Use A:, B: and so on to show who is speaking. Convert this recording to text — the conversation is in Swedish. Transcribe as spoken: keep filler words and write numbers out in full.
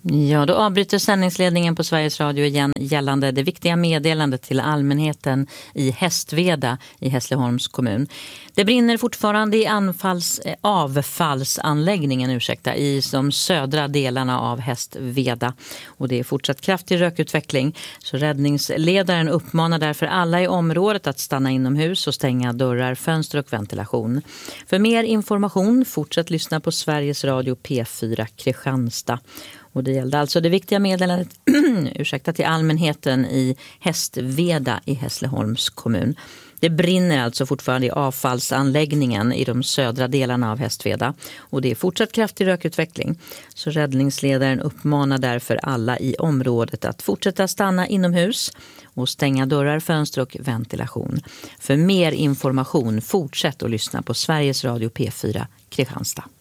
A: Ja, då avbryter sändningsledningen på Sveriges Radio igen gällande det viktiga meddelandet till allmänheten i Hästveda i Hässleholms kommun. Det brinner fortfarande i anfalls, avfallsanläggningen ursäkta, i de södra delarna av Hästveda. Och det är fortsatt kraftig rökutveckling. Så räddningsledaren uppmanar därför alla i området att stanna inomhus och stänga dörrar, fönster och ventilation. För mer information fortsätt lyssna på Sveriges Radio P fyra Kristianstad. Och det gällde alltså det viktiga meddelandet ursäkta, till allmänheten i Hästveda i Hässleholms kommun. Det brinner alltså fortfarande i avfallsanläggningen i de södra delarna av Hästveda och det är fortsatt kraftig rökutveckling. Så räddningsledaren uppmanar därför alla i området att fortsätta stanna inomhus och stänga dörrar, fönster och ventilation. För mer information fortsätt att lyssna på Sveriges Radio P fyra Kristianstad.